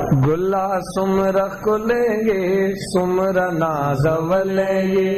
गुल्ला सुमरा खुलेंगे सुमरा नाज़वलेंगे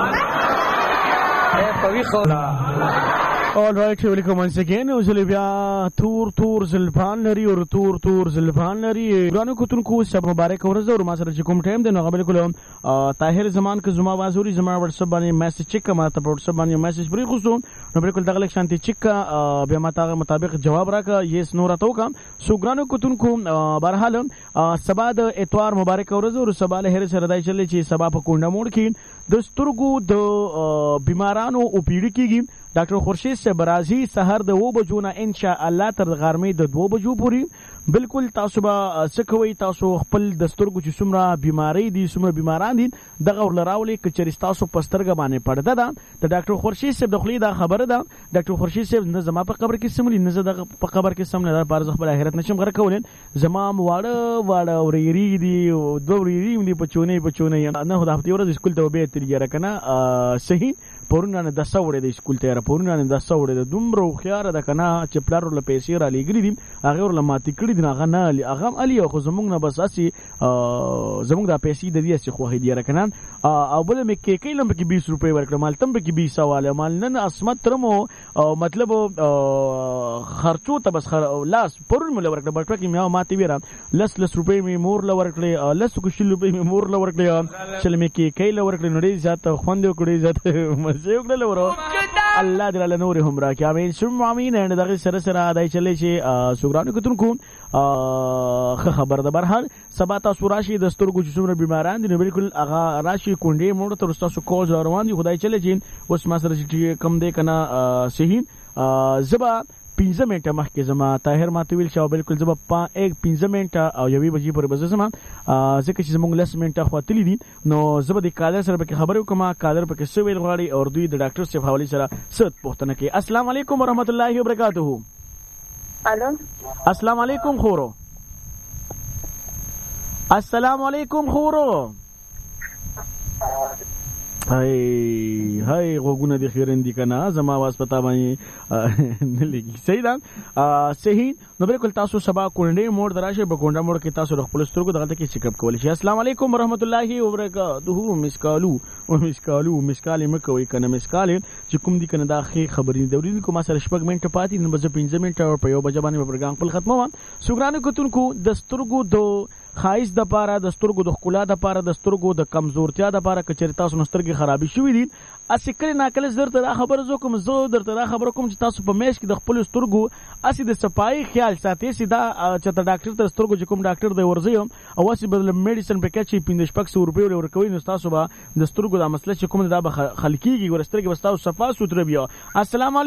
पवी खोला. All right, welcome once again. Zulibia Tour Zilpan Nari or Tour Zilpan Nari. Granu Kutunku Sab Mubarak Orazo Masar Chikum Tem, the Nagabekulum, Tahir Zaman Kazuma Bazuri Zama Sabani message Chika Mata Sabani message Brikusu, Nobrekul Dalek Shanti Chika, Biamata Matabek Jawabraka, yes, Noratoka. So Granu Kutunku Barhalam, Sabada Etwar Mubarak Orazo, Sabala Harris Radaichelichi, Sabapa Kunda Murkin, the Sturgu, the Bimarano, Upiriki. ډاکټر خورشید صاحب راځي سحر د 2 بجو نه ان شاء الله تر غرمې د 2 بجو پورې بالکل تاسو به سکوي تاسو خپل دستورګو چې څومره بیماری دي څومره بیماران دي دغه ورلراولي کچري تاسو پسترګ باندې پړده ده د ډاکټر خورشید صاحب د خلی دا خبره ده ډاکټر خورشید صاحب نه زما په قبر کې سملی نه زده په قبر کې سم نه بار خپل آخرت نشم غره کولین زما واړه وريري دي دوه وريري دي پچونه نه خدای په ورځ سکول ته به تیری کنه صحیح پورونه نه د سوړې د سکول ته پورونه نه د سوړې د دومره خيار د کنه چې پلار له پیسې را لګري دي هغه ور لماتې کړی دي هغه نه هغه علي خو زمونږ نه بس اسی زمونږ د پیسې د دې چې خو هدي راکنان او بل مې کې کله مې 20 روپے ورکړم مال تم به 20 سواله مال نن اسمت ترمو مطلب خرچو ته بس لاس پرون مل ورکړم بټو کې مې ماته ویرا لس روپے مې مور ل ورکړې لس کو شل روپے مې مور ل ورکړې چل مې کې کله ورکړې نړۍ ذات خوند وکړې ذات مزه وکړل ورو الله دې له نور هم راکې امين ثم امين ان دغه سره سره دای چلې شي سګرانو کتونکو خبر ده برحال سبا تاسو راشي د سترګو چې څومره بیماران دي نو بالکل هغه راشي کونډې موږ ته تاسو کول روان دي خدای چلې چې اوس ما سره چې کم دی کنه صحیح زبا 15 منټه مخکې زما طاهر ماته ویل شو بالکل زما 15 منټه او یوې بجې پورې بس زما ځکه چې زموږ لس منټه خاطلی دي نو زما د کالر سره به خبرو کوم کالر په کې څه ویل غواړي او دوی د ډاکټر صاحب حواله سره ست پوښتنه کوي. السلام علیکم ورحمت الله وبرکاتہ. الو السلام علیکم خورو. السلام علیکم خورو. هاي غوګونه دي خیرندې کنه زما आवाज پتا باندې نه لګي صحیح ده صحیح نو بالکل تاسو سبا کونډې موړ دراشه په کونډه موړ کې تاسو خپل سترګو دغه کې چیک اپ کول شي. السلام علیکم ورحمت الله وبرکاتہ. مسکالو مکوې کنه مسکال چې کوم دي کنه دا خبرې دوري کوم سره شپږ منټه پاتې نو بز 15 منټه په یو بجې باندې پروګرام خپل ختمو سګرانو کوتونکو د سترګو دو خایس د پاره د سترګو د خلا د پاره د سترګو د کمزورتیا د پاره کچری تاسو نسترګي خرابې شوې دي اسی کله ناکله درته دا خبر زو کوم زه درته دا خبر کوم چې تاسو په میش کې د خپل سترګو اسی د صفای خیال ساتي سیدا چې د ډاکټر تر سترګو چې کوم ډاکټر دی ورځي او اسی بدل میډیسن په کې چې 1500 روپۍ ورکوي نو تاسو به د سترګو د مسله چې کوم دا به خلکیږي ورسترګي بس تاسو صفا سوتره بیا. السلام